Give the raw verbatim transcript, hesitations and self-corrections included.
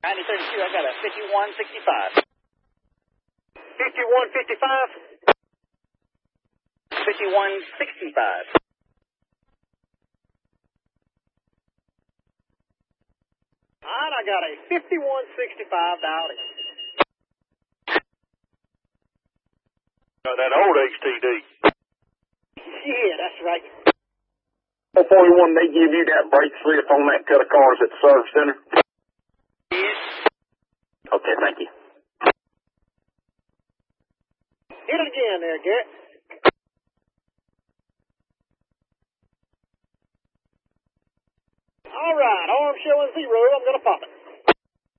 ninety thirty-two, I got a fifty-one sixty-five. fifty-one fifty-five? fifty-one sixty-five. All right, I got a fifty-one sixty-five dialed in. Uh, that old H T D. Yeah, that's right. four forty-one, they give you that brake slip on that cut of cars at the service center? Yes. Okay, thank you. Hit it again there, Garrett. All right, arm showing zero. I'm going to pop it.